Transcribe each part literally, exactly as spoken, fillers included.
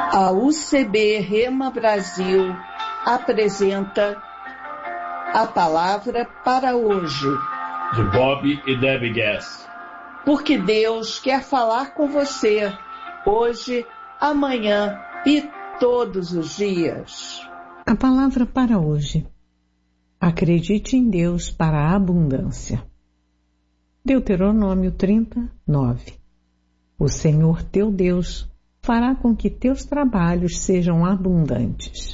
A U C B Rema Brasil apresenta a palavra para hoje. De Bob e Debbie Gass. Porque Deus quer falar com você hoje, amanhã e todos os dias. A palavra para hoje. Acredite em Deus para a abundância. Deuteronômio trinta, nove. O Senhor teu Deus fará com que teus trabalhos sejam abundantes.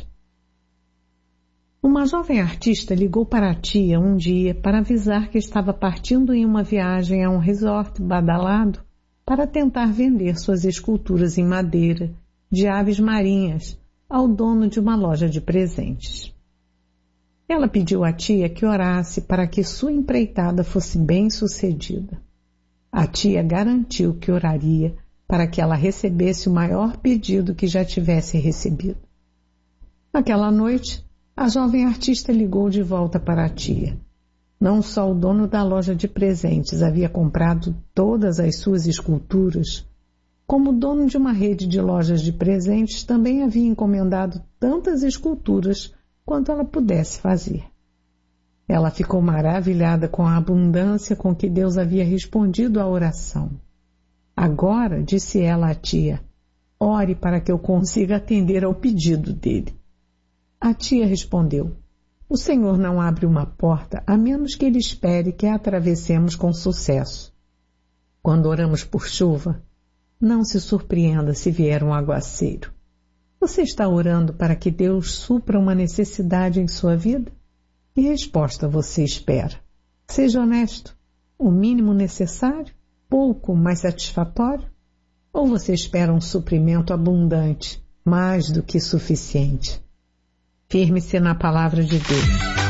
Uma jovem artista ligou para a tia um dia para avisar que estava partindo em uma viagem a um resort badalado para tentar vender suas esculturas em madeira de aves marinhas ao dono de uma loja de presentes. Ela pediu à tia que orasse para que sua empreitada fosse bem-sucedida. A tia garantiu que oraria para que ela recebesse o maior pedido que já tivesse recebido. Naquela noite, a jovem artista ligou de volta para a tia. Não só o dono da loja de presentes havia comprado todas as suas esculturas, como o dono de uma rede de lojas de presentes também havia encomendado tantas esculturas quanto ela pudesse fazer. Ela ficou maravilhada com a abundância com que Deus havia respondido à oração. Agora, disse ela à tia, ore para que eu consiga atender ao pedido dele. A tia respondeu, o Senhor não abre uma porta a menos que Ele espere que a atravessemos com sucesso. Quando oramos por chuva, não se surpreenda se vier um aguaceiro. Você está orando para que Deus supra uma necessidade em sua vida? Que resposta você espera? Seja honesto. O mínimo necessário? Pouco, mas satisfatório? Ou você espera um suprimento abundante, mais do que suficiente? Firme-se na palavra de Deus.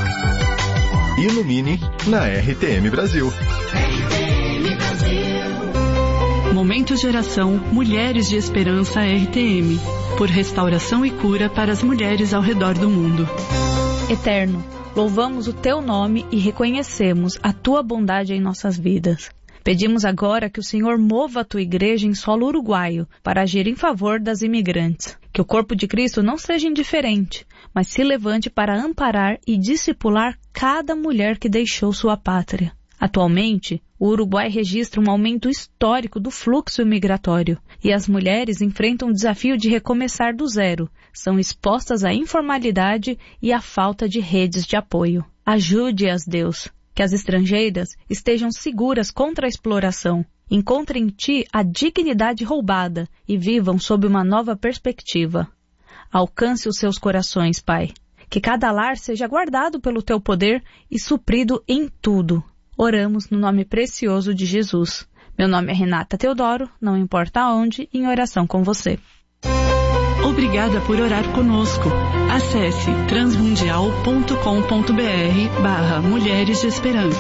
Ilumine na R T M Brasil. R T M Brasil. Momento de oração Mulheres de Esperança R T M. Por restauração e cura para as mulheres ao redor do mundo. Eterno, louvamos o Teu nome e reconhecemos a Tua bondade em nossas vidas. Pedimos agora que o Senhor mova a Tua igreja em solo uruguaio para agir em favor das imigrantes. Que o corpo de Cristo não seja indiferente, mas se levante para amparar e discipular cada mulher que deixou sua pátria. Atualmente, o Uruguai registra um aumento histórico do fluxo migratório e as mulheres enfrentam o desafio de recomeçar do zero, são expostas à informalidade e à falta de redes de apoio. Ajude-as, Deus, que as estrangeiras estejam seguras contra a exploração, encontrem em Ti a dignidade roubada e vivam sob uma nova perspectiva. Alcance os seus corações, Pai, que cada lar seja guardado pelo Teu poder e suprido em tudo. Oramos no nome precioso de Jesus. Meu nome é Renata Teodoro, não importa aonde, em oração com você. Obrigada por orar conosco. Acesse transmundial ponto com ponto br barra Mulheres de Esperança.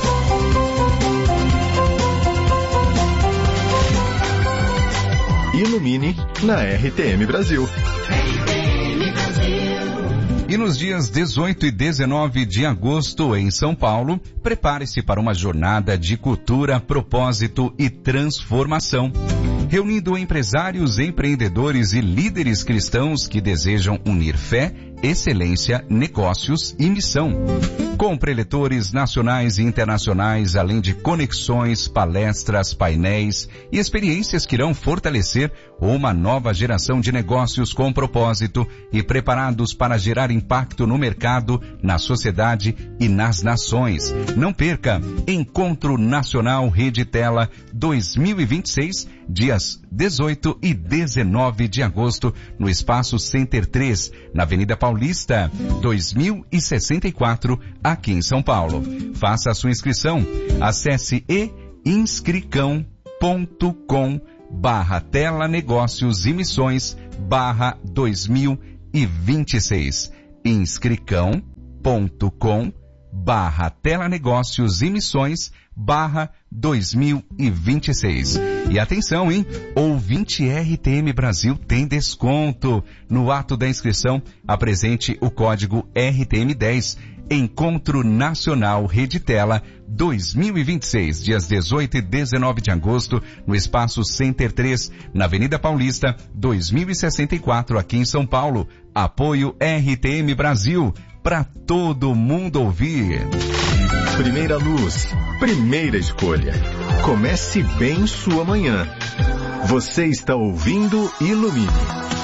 Ilumine na R T M Brasil. R T M Brasil. E nos dias dezoito e dezenove de agosto, em São Paulo, prepare-se para uma jornada de cultura, propósito e transformação. Reunindo empresários, empreendedores e líderes cristãos que desejam unir fé, excelência, negócios e missão. Com preletores nacionais e internacionais, além de conexões, palestras, painéis e experiências que irão fortalecer uma nova geração de negócios com propósito e preparados para gerar impacto no mercado, na sociedade e nas nações. Não perca! Encontro Nacional Rede Tela dois mil e vinte e seis, dias dezoito e dezenove de agosto, no Espaço Center três, na Avenida Paulista, dois mil e sessenta e quatro, aqui em São Paulo. Faça a sua inscrição. Acesse e inscricão ponto com barra tela negócios e missões barra dois mil e vinte e seis. inscricão ponto com barra telenegócios e missões barra dois mil e vinte e seis. E atenção, hein? Ouvinte R T M Brasil tem desconto. No ato da inscrição, apresente o código R T M dez. Encontro Nacional Rede Tela dois mil e vinte e seis, dias dezoito e dezenove de agosto, no Espaço Center três, na Avenida Paulista, dois mil e sessenta e quatro, aqui em São Paulo. Apoio R T M Brasil, para todo mundo ouvir. Primeira luz, primeira escolha. Comece bem sua manhã. Você está ouvindo Ilumine.